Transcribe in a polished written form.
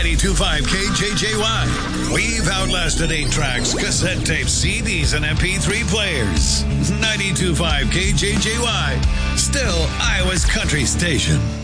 92.5 KJJY. We've outlasted 8 tracks, cassette tapes, CDs, and MP3 players. 92.5 KJJY. Still Iowa's country station.